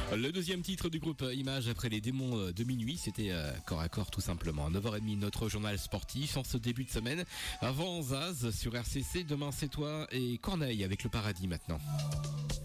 Le deuxième titre du groupe Image après les démons de minuit, c'était corps à corps tout simplement. 9h30, notre journal sportif en ce début de semaine. Avant Zaz sur RCC, demain c'est toi et Corneille avec le paradis maintenant.